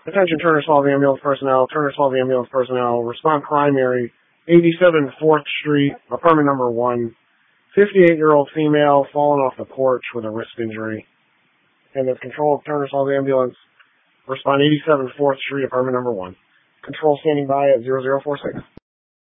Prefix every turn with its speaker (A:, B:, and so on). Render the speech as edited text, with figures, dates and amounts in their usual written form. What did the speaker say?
A: Attention Turner Falls ambulance personnel, Turner Falls ambulance personnel, respond primary, 87 4th Street, apartment number 1, 58-year-old female fallen off the porch with a wrist injury. And as control of Turner Falls ambulance, respond 87 4th Street, apartment number 1. Control standing by at 0046.